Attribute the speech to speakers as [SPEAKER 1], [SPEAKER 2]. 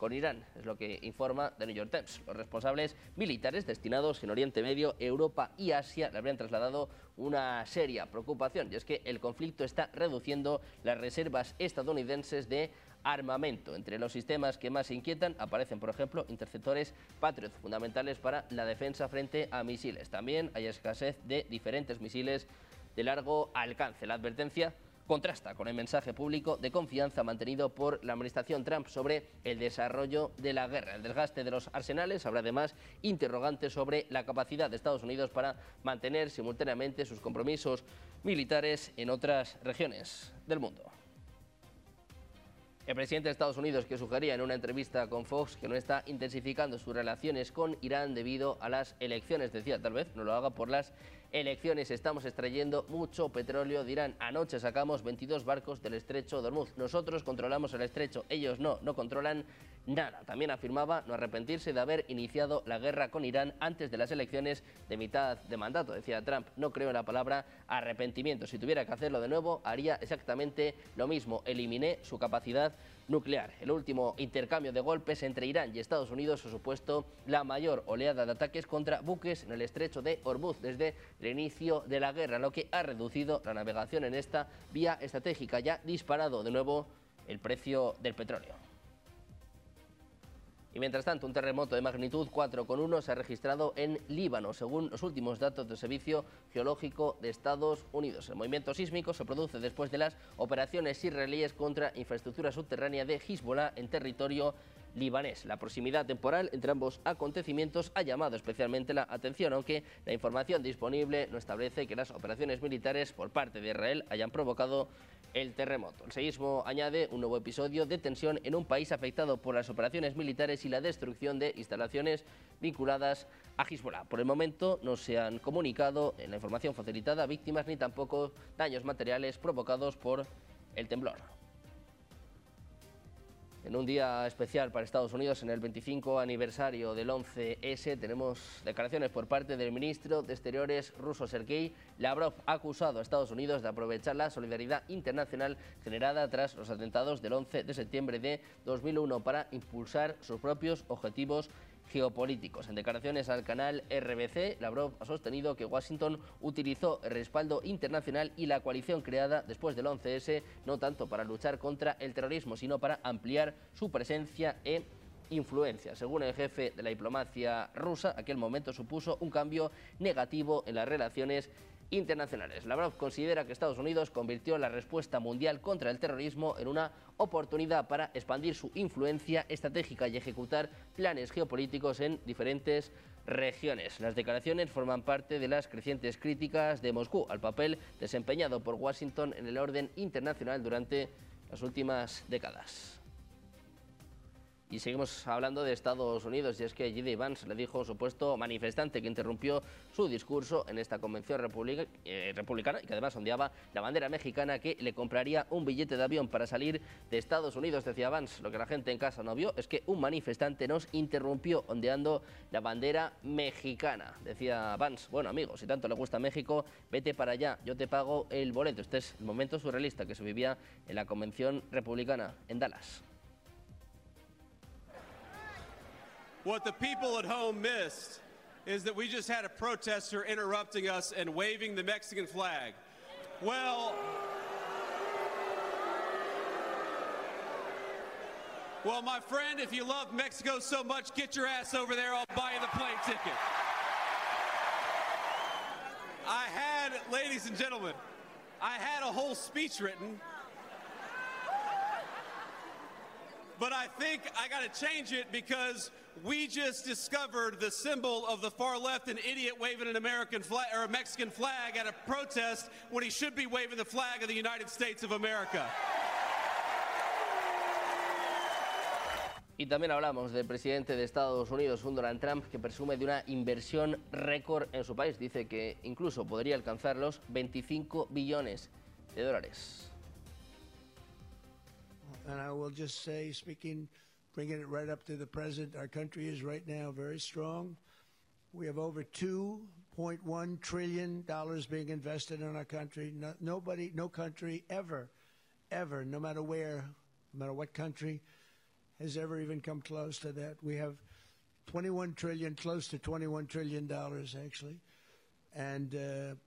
[SPEAKER 1] con Irán, es lo que informa The New York Times. Los responsables militares destinados en Oriente Medio, Europa y Asia le habrían trasladado una seria preocupación, y es que el conflicto está reduciendo las reservas estadounidenses de armamento. Entre los sistemas que más inquietan aparecen, por ejemplo, interceptores Patriot, fundamentales para la defensa frente a misiles. También hay escasez de diferentes misiles de largo alcance. La advertencia contrasta con el mensaje público de confianza mantenido por la administración Trump sobre el desarrollo de la guerra. El desgaste de los arsenales habrá además interrogantes sobre la capacidad de Estados Unidos para mantener simultáneamente sus compromisos militares en otras regiones del mundo. El presidente de Estados Unidos, que sugería en una entrevista con Fox que no está intensificando sus relaciones con Irán debido a las elecciones, decía, tal vez no lo haga por las elecciones. Estamos extrayendo mucho petróleo de Irán. Anoche sacamos 22 barcos del estrecho de Hormuz. Nosotros controlamos el estrecho, ellos no controlan nada. También afirmaba no arrepentirse de haber iniciado la guerra con Irán antes de las elecciones de mitad de mandato. Decía Trump, no creo en la palabra arrepentimiento. Si tuviera que hacerlo de nuevo, haría exactamente lo mismo. Eliminé su capacidad nuclear. El último intercambio de golpes entre Irán y Estados Unidos ha supuesto la mayor oleada de ataques contra buques en el estrecho de Hormuz desde el inicio de la guerra, lo que ha reducido la navegación en esta vía estratégica y ha disparado de nuevo el precio del petróleo. Y mientras tanto, un terremoto de magnitud 4,1 se ha registrado en Líbano, según los últimos datos del Servicio Geológico de Estados Unidos. El movimiento sísmico se produce después de las operaciones israelíes contra infraestructura subterránea de Hezbollah en territorio libanés. La proximidad temporal entre ambos acontecimientos ha llamado especialmente la atención, aunque la información disponible no establece que las operaciones militares por parte de Israel hayan provocado el terremoto. El seísmo añade un nuevo episodio de tensión en un país afectado por las operaciones militares y la destrucción de instalaciones vinculadas a Hezbollah. Por el momento no se han comunicado en la información facilitada víctimas ni tampoco daños materiales provocados por el temblor. En un día especial para Estados Unidos, en el 25 aniversario del 11S, tenemos declaraciones por parte del ministro de Exteriores ruso Sergei Lavrov. Ha acusado a Estados Unidos de aprovechar la solidaridad internacional generada tras los atentados del 11 de septiembre de 2001 para impulsar sus propios objetivos geopolíticos. En declaraciones al canal RBC, Lavrov ha sostenido que Washington utilizó el respaldo internacional y la coalición creada después del 11S no tanto para luchar contra el terrorismo, sino para ampliar su presencia e influencia. Según el jefe de la diplomacia rusa, aquel momento supuso un cambio negativo en las relaciones internacionales. Lavrov considera que Estados Unidos convirtió la respuesta mundial contra el terrorismo en una oportunidad para expandir su influencia estratégica y ejecutar planes geopolíticos en diferentes regiones. Las declaraciones forman parte de las crecientes críticas de Moscú al papel desempeñado por Washington en el orden internacional durante las últimas décadas. Y seguimos hablando de Estados Unidos, y es que J.D. Vance le dijo a un supuesto manifestante que interrumpió su discurso en esta convención republicana y que además ondeaba la bandera mexicana que le compraría un billete de avión para salir de Estados Unidos. Decía Vance, lo que la gente en casa no vio es que un manifestante nos interrumpió ondeando la bandera mexicana. Decía Vance, bueno amigo, si tanto le gusta México, vete para allá, yo te pago el boleto. Este es el momento surrealista que se vivía en la convención republicana en Dallas.
[SPEAKER 2] What the people at home missed is that we just had a protester interrupting us and waving the Mexican flag. Well, my friend, if you love Mexico so much, get your ass over there, I'll buy you the plane ticket. Ladies and gentlemen, I had a whole speech written, but I think I got to change it because we just discovered the symbol of the far left, an idiot waving an American flag or a Mexican flag at a protest when he should be waving the flag of the United States of America.
[SPEAKER 1] Y también hablamos del presidente de Estados Unidos, un Donald Trump, que presume de una inversión récord en su país. Dice que incluso podría alcanzar los 25 billones de dólares.
[SPEAKER 3] And I will just say, bringing it right up to the president, our country is right now very strong. We have over $2.1 trillion being invested in our country. No country ever, no matter where, no matter what country, has ever even come close to that. We have 21 trillion, close to 21 trillion dollars actually, and